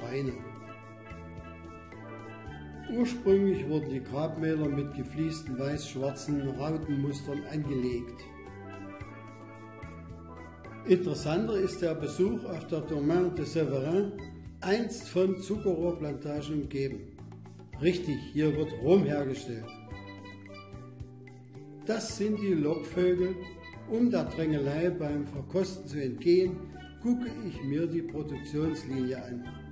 Schweine. Ursprünglich wurden die Grabmäler mit gefliesten weiß-schwarzen Rautenmustern angelegt. Interessanter ist der Besuch auf der Domaine de Séverin, einst von Zuckerrohrplantagen umgeben. Richtig, hier wird Rum hergestellt. Das sind die Lockvögel. Um der Drängelei beim Verkosten zu entgehen, gucke ich mir die Produktionslinie an.